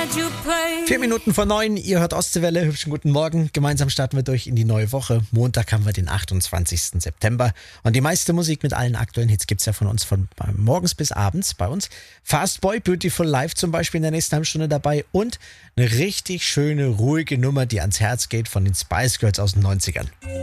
4 Minuten vor 9, ihr hört Ostseewelle, hübschen guten Morgen. Gemeinsam starten wir durch in die neue Woche. Montag haben wir den 28. September und die meiste Musik mit allen aktuellen Hits gibt's ja von uns von morgens bis abends bei uns. Fast Boy, Beautiful Life zum Beispiel in der nächsten halben Stunde dabei und eine richtig schöne, ruhige Nummer, die ans Herz geht von den Spice Girls aus den 90ern.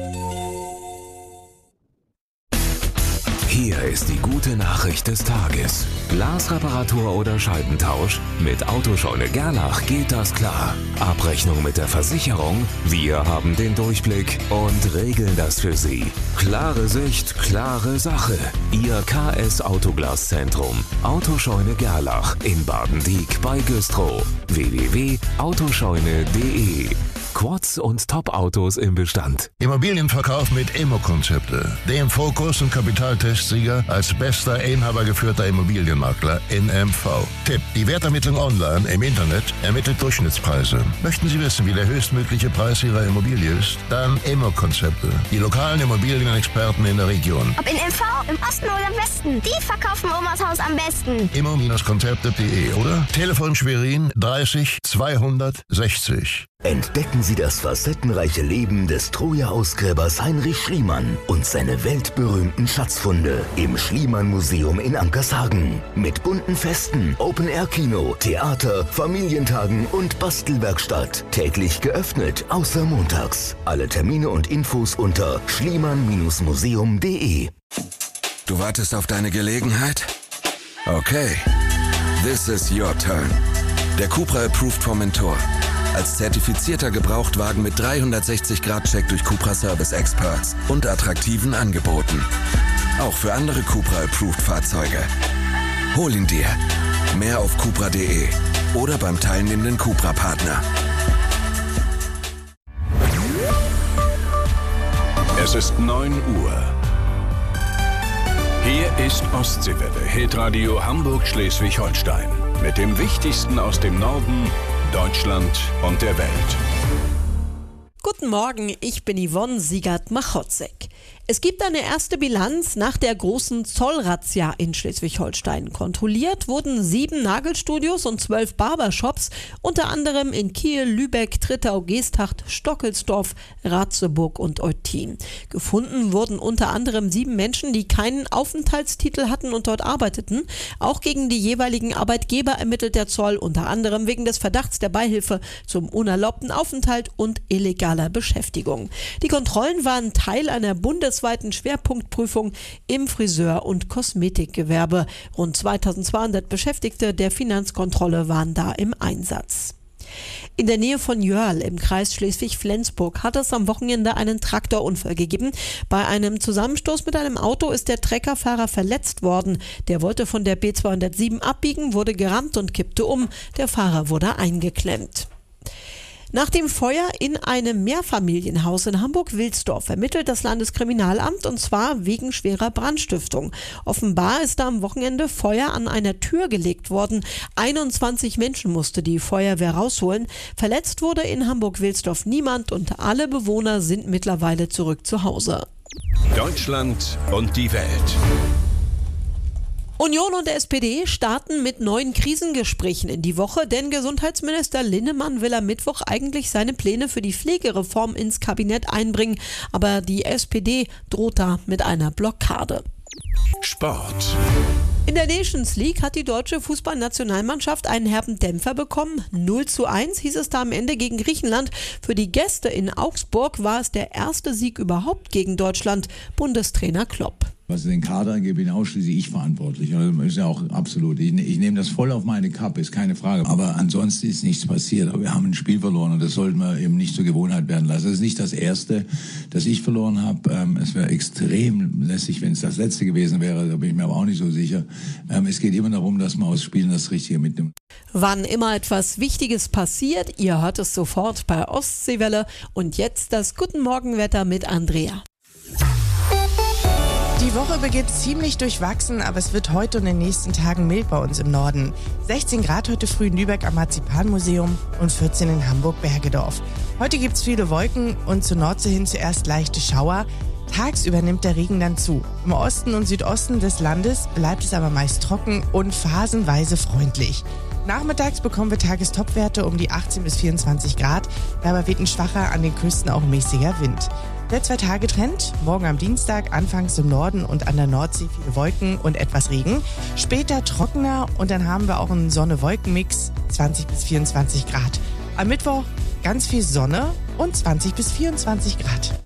Hier ist die gute Nachricht des Tages. Glasreparatur oder Scheibentausch? Mit Autoscheune Gerlach geht das klar. Abrechnung mit der Versicherung? Wir haben den Durchblick und regeln das für Sie. Klare Sicht, klare Sache. Ihr KS Autoglaszentrum. Autoscheune Gerlach in Baden-Dieck bei Güstrow. www.autoscheune.de. Quads und Top-Autos im Bestand. Immobilienverkauf mit Immo-Konzepte. Dem Fokus- und Kapitaltestsieger als bester inhabergeführter Immobilienmakler in MV. Tipp: Die Wertermittlung online im Internet ermittelt Durchschnittspreise. Möchten Sie wissen, wie der höchstmögliche Preis Ihrer Immobilie ist? Dann Immo-Konzepte. Die lokalen Immobilienexperten in der Region. Ob in MV, im Osten oder im Westen, die verkaufen Omas Haus am besten. Immo-Konzepte.de oder Telefon Schwerin 30 260. Entdecken Sie das facettenreiche Leben des Troja-Ausgräbers Heinrich Schliemann und seine weltberühmten Schatzfunde im Schliemann-Museum in Ankershagen. Mit bunten Festen, Open-Air-Kino, Theater, Familientagen und Bastelwerkstatt. Täglich geöffnet, außer montags. Alle Termine und Infos unter schliemann-museum.de. Du wartest auf deine Gelegenheit? Okay. This is your turn. Der Cupra Approved Formentor. Als zertifizierter Gebrauchtwagen mit 360-Grad-Check durch Cupra Service Experts und attraktiven Angeboten. Auch für andere Cupra Approved Fahrzeuge. Hol ihn dir. Mehr auf cupra.de oder beim teilnehmenden Cupra-Partner. Es ist 9 Uhr. Hier ist Ostseewelle, Hitradio Hamburg-Schleswig-Holstein. Mit dem Wichtigsten aus dem Norden, Deutschland und der Welt. Guten Morgen, ich bin Yvonne Siegert-Machotzek. Es gibt eine erste Bilanz nach der großen Zollrazzia in Schleswig-Holstein. Kontrolliert wurden 7 Nagelstudios und 12 Barbershops, unter anderem in Kiel, Lübeck, Trittau, Geesthacht, Stockelsdorf, Ratzeburg und Eutin. Gefunden wurden unter anderem 7 Menschen, die keinen Aufenthaltstitel hatten und dort arbeiteten. Auch gegen die jeweiligen Arbeitgeber ermittelt der Zoll, unter anderem wegen des Verdachts der Beihilfe zum unerlaubten Aufenthalt und illegaler Beschäftigung. Die Kontrollen waren Teil einer bundesweiten Schwerpunktprüfung im Friseur- und Kosmetikgewerbe. Rund 2200 Beschäftigte der Finanzkontrolle waren da im Einsatz. In der Nähe von Jörl im Kreis Schleswig-Flensburg hat es am Wochenende einen Traktorunfall gegeben. Bei einem Zusammenstoß mit einem Auto ist der Treckerfahrer verletzt worden. Der wollte von der B207 abbiegen, wurde gerammt und kippte um. Der Fahrer wurde eingeklemmt. Nach dem Feuer in einem Mehrfamilienhaus in Hamburg-Wilsdorf ermittelt das Landeskriminalamt, und zwar wegen schwerer Brandstiftung. Offenbar ist da am Wochenende Feuer an einer Tür gelegt worden. 21 Menschen musste die Feuerwehr rausholen. Verletzt wurde in Hamburg-Wilsdorf niemand und alle Bewohner sind mittlerweile zurück zu Hause. Deutschland und die Welt. Union und SPD starten mit neuen Krisengesprächen in die Woche, denn Gesundheitsminister Linnemann will am Mittwoch eigentlich seine Pläne für die Pflegereform ins Kabinett einbringen, aber die SPD droht da mit einer Blockade. Sport. In der Nations League hat die deutsche Fußballnationalmannschaft einen herben Dämpfer bekommen. 0:1 hieß es da am Ende gegen Griechenland. Für die Gäste in Augsburg war es der erste Sieg überhaupt gegen Deutschland. Bundestrainer Klopp. Was den Kader angeht, bin ausschließlich ich verantwortlich. Also ist ja auch absolut. Ich nehme das voll auf meine Kappe, ist keine Frage. Aber ansonsten ist nichts passiert. Aber wir haben ein Spiel verloren und das sollten wir eben nicht zur Gewohnheit werden lassen. Das ist nicht das erste, das ich verloren habe. Es wäre extrem lässig, wenn es das letzte gewesen wäre. Da bin ich mir aber auch nicht so sicher. Es geht immer darum, dass man aus Spielen das Richtige mitnimmt. Wann immer etwas Wichtiges passiert, ihr hört es sofort bei Ostseewelle. Und jetzt das Guten Morgenwetter mit Andrea. Die Woche beginnt ziemlich durchwachsen, aber es wird heute und in den nächsten Tagen mild bei uns im Norden. 16 Grad heute früh in Lübeck am Marzipanmuseum und 14 in Hamburg-Bergedorf. Heute gibt's viele Wolken und zur Nordsee hin zuerst leichte Schauer. Tagsüber nimmt der Regen dann zu. Im Osten und Südosten des Landes bleibt es aber meist trocken und phasenweise freundlich. Nachmittags bekommen wir Tagestopwerte um die 18 bis 24 Grad. Dabei weht ein schwacher, an den Küsten auch mäßiger Wind. Der 2-Tage-Trend, morgen am Dienstag anfangs im Norden und an der Nordsee viele Wolken und etwas Regen. Später trockener und dann haben wir auch einen Sonne-Wolken-Mix, 20 bis 24 Grad. Am Mittwoch ganz viel Sonne und 20 bis 24 Grad.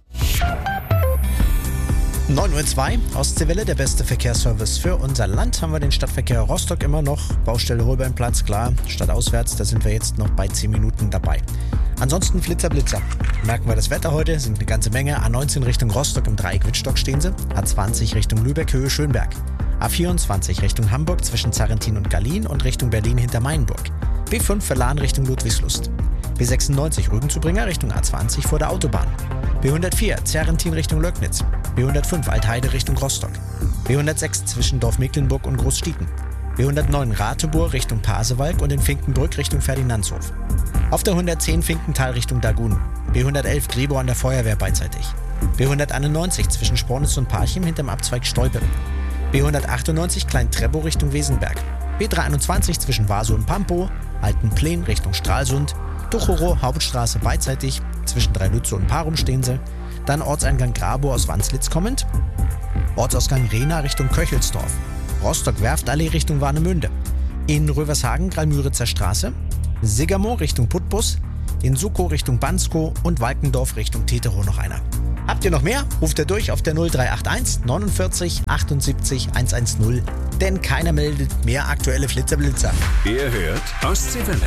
9:02 Uhr, Ostseewelle, der beste Verkehrsservice für unser Land. Haben wir den Stadtverkehr Rostock immer noch. Baustelle Holbeinplatz, klar. Stadtauswärts, da sind wir jetzt noch bei 10 Minuten dabei. Ansonsten Blitzer. Merken wir das Wetter heute, sind eine ganze Menge. A19 Richtung Rostock im Dreieck Wittstock stehen sie. A20 Richtung Lübeck, Höhe Schönberg. A24 Richtung Hamburg zwischen Zarrentin und Gallien und Richtung Berlin hinter Mainburg. B5 Verlan Richtung Ludwigslust. B96 Rügenzubringer Richtung A20 vor der Autobahn. B104 Zarrentin Richtung Löcknitz. B105 Altheide Richtung Rostock. B106 zwischen Dorf Mecklenburg und Großstieten. B109 Ratebur Richtung Pasewalk und in Finkenbrück Richtung Ferdinandshof. Auf der 110 Finkental Richtung Dagun. B111 Grebo an der Feuerwehr beidseitig. B191 zwischen Spornitz und Parchim hinterm Abzweig Stolpe. B198 Klein-Treppow Richtung Wesenberg. B321 zwischen Vaso und Pampow. Altenplen Richtung Stralsund. Duchorow Hauptstraße beidseitig. Zwischen Dreilütze und Parum stehen sie. Dann Ortseingang Grabow aus Wanslitz kommend. Ortsausgang Rehna Richtung Köchelsdorf. Rostock-Werftallee Richtung Warnemünde. In Rövershagen Gralmüritzer Straße. Sigermoor Richtung Putbus. In Sukow Richtung Banskow und Walkendorf Richtung Teterow noch einer. Habt ihr noch mehr? Ruft ihr durch auf der 0381 49 78 110, denn keiner meldet mehr aktuelle Flitzer-Blitzer. Ihr hört Ostseewelle.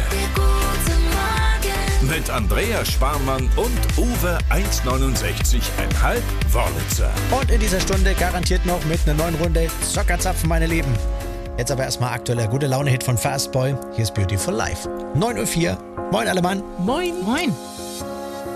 Mit Andrea Sparmann und Uwe 1,69,5 Wörlitzer. Und in dieser Stunde garantiert noch mit einer neuen Runde Zockerzapfen, meine Lieben. Jetzt aber erstmal aktueller Gute-Laune-Hit von Fastboy. Hier ist Beautiful Life. 9:04 Uhr. Moin alle Mann. Moin. Moin.